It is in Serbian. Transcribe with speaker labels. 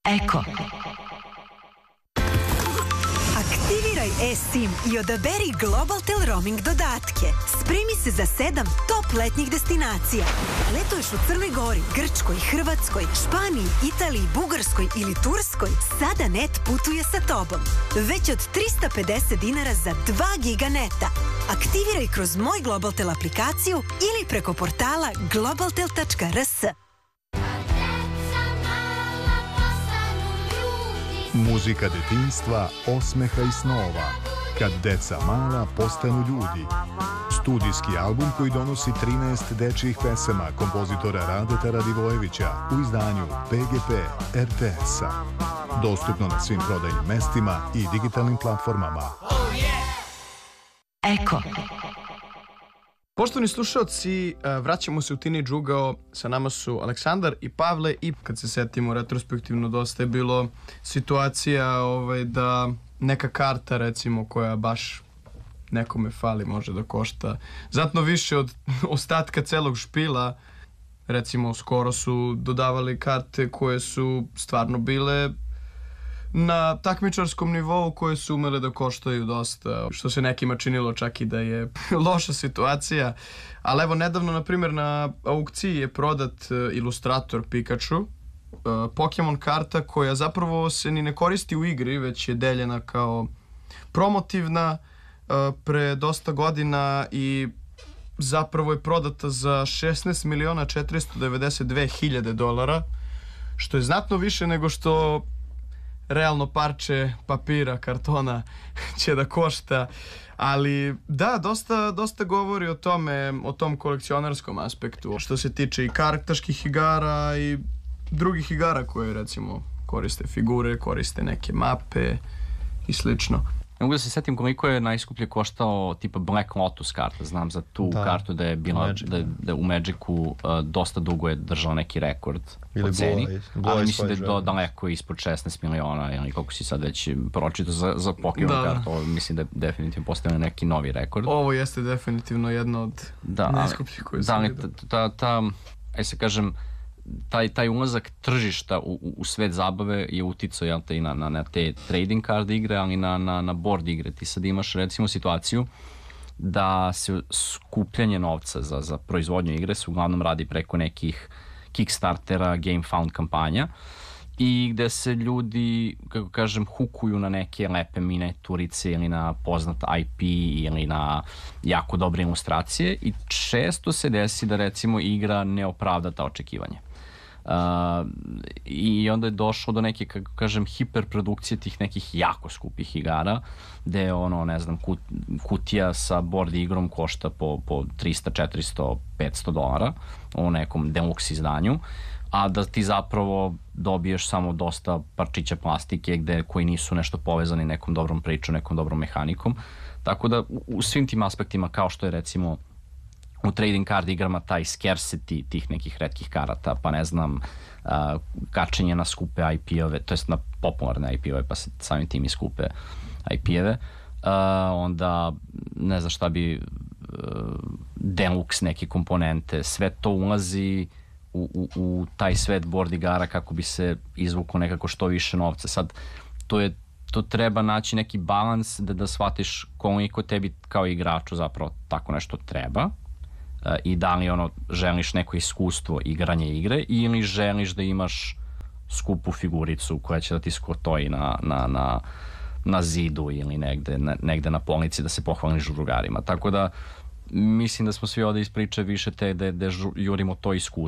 Speaker 1: Eko.
Speaker 2: Aktiviraj eSIM i odaberi Globaltel roaming dodatke. Spremi se za 7 top letnjih destinacija. Letuješ u Crnoj Gori, Grčkoj, Hrvatskoj, Španiji, Italiji, Bugarskoj ili Turskoj? Sada net putuje sa tobom. Već od 350 dinara za 2 giga neta. Aktiviraj kroz Moj Globaltel aplikaciju ili preko portala globaltel.rs.
Speaker 3: Muzika detinjstva, osmeha i snova. Kad deca mala postanu ljudi. Studijski album koji donosi 13 dečjih pesama kompozitora Radeta Radivojevića u izdanju PGP RTS-a. Dostupno na svim prodajnim mestima i digitalnim platformama.
Speaker 1: Eko.
Speaker 4: Poštovani slušalci, vraćamo se u Teenage ugao. Sa nama su Aleksandar i Pavle i kad se setimo retrospektivno dosta je bilo situacija da neka karta recimo koja baš nekome fali može da košta znatno više od ostatka celog špila. Recimo skoro su dodavali karte koje su stvarno bile na takmičarskom nivou, koje su umele da koštaju dosta, što se nekima činilo čak i da je loša situacija. Ali evo, nedavno, na primjer, na aukciji je prodat ilustrator Pikachu, Pokemon karta koja zapravo se ni ne koristi u igri, već je deljena kao promotivna pre dosta godina i zapravo je prodata za $16.492.000, što je znatno više nego što realno parče papira, kartona će da košta. Ali da, dosta govori o tome, o tom kolekcionarskom aspektu, što se tiče i karakterskih igara i drugih igara koje recimo koriste figure, koriste neke mape i slično.
Speaker 5: Ne mogu da se setim koliko je najskuplje koštao tipa Black Lotus karta. Znam za tu kartu da je bila da u Magicu dosta dugo je držala neki rekord po ceni, ali mislim da je daleko ispod 16 miliona ili koliko si sad već pročitao za Pokemon kartu. Ovo mislim da je definitivno postavljeno neki novi rekord.
Speaker 4: Ovo jeste definitivno jedno od najskupljih koje sam vidio.
Speaker 5: Ajde se kažem, taj ulazak tržišta u svet zabave je uticao i na te trading card igre, ali na board igre. Ti sad imaš recimo situaciju da se skupljanje novca za proizvodnju igre se uglavnom radi preko nekih Kickstartera, GameFound kampanja i gde se ljudi, kako kažem, hukuju na neke lepe minijaturice ili na poznat IP ili na jako dobre ilustracije i često se desi da recimo igra ne opravda ta očekivanja. I onda je došlo do neke, kako kažem, hiperprodukcije tih nekih jako skupih igara, gde ne znam, kutija sa board igrom košta po 300, 400, $500 u nekom deluxe izdanju, a da ti zapravo dobiješ samo dosta parčića plastike koji nisu nešto povezani nekom dobrom pričom, nekom dobrom mehanikom. Tako da u svim tim aspektima, kao što je recimo u trading card igrama taj scarcity tih nekih retkih karata, pa ne znam, kačenje na skupe IP-ove, to jest na popularne IP-ove, pa se samim tim i skupe IP-eve, onda ne znam šta bi deluxe neke komponente, sve to ulazi u taj svet board igara kako bi se izvuklo nekako što više novca. Sad, to treba naći neki balans da shvatiš koliko tebi kao igraču zapravo tako nešto treba i da li želiš neko iskustvo igranja igre ili želiš da imaš skupu figuricu koja će da ti skotoji na zidu ili negde na polici da se pohvališ drugarima. Tako da mislim da smo svi ovde iz priče više da jurimo to iskustvo.